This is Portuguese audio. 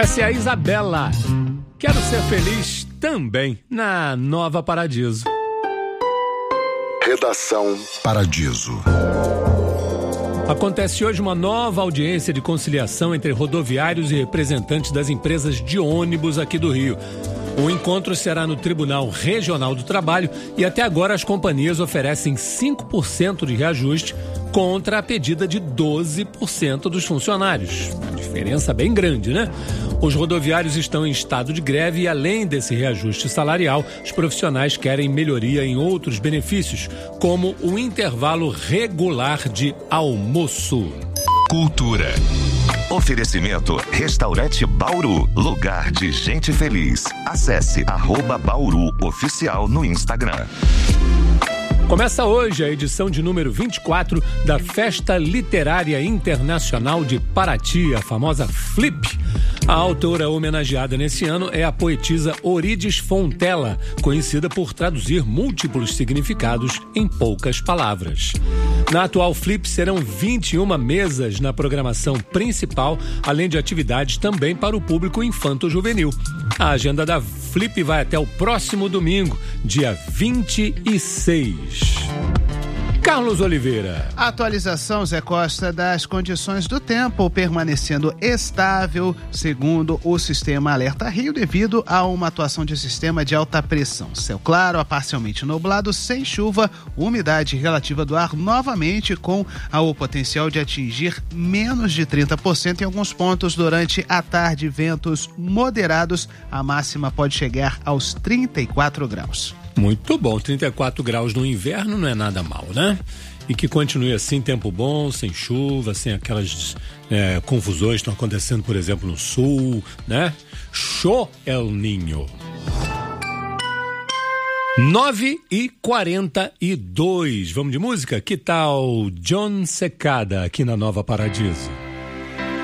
Essa é a Isabela. Quero ser feliz também na Nova Paradiso. Redação Paradiso. Acontece hoje uma nova audiência de conciliação entre rodoviários e representantes das empresas de ônibus aqui do Rio. O encontro será no Tribunal Regional do Trabalho e até agora as companhias oferecem 5% de reajuste contra a pedida de 12% dos funcionários. Uma diferença bem grande, né? Os rodoviários estão em estado de greve e, além desse reajuste salarial, os profissionais querem melhoria em outros benefícios, como o intervalo regular de almoço. Cultura. Oferecimento Restaurante Bauru, lugar de gente feliz. Acesse @Bauru Oficial no Instagram. Começa hoje a edição de número 24 da Festa Literária Internacional de Paraty, a famosa FLIP. A autora homenageada nesse ano é a poetisa Orides Fontella, conhecida por traduzir múltiplos significados em poucas palavras. Na atual FLIP serão 21 mesas na programação principal, além de atividades também para o público infanto-juvenil. A agenda da FLIP vai até o próximo domingo, dia 26. Carlos Oliveira. Atualização, Zé Costa, das condições do tempo permanecendo estável, segundo o sistema Alerta Rio, devido a uma atuação de sistema de alta pressão. Céu claro a parcialmente nublado, sem chuva, umidade relativa do ar novamente com o potencial de atingir menos de 30% em alguns pontos durante a tarde, ventos moderados, a máxima pode chegar aos 34 graus. Muito bom, 34 graus no inverno não é nada mal, né? E que continue assim, tempo bom, sem chuva, sem aquelas confusões que estão acontecendo, por exemplo, no sul, né? Show El Niño. 9h42. Vamos de música? Que tal John Secada aqui na Nova Paradiso?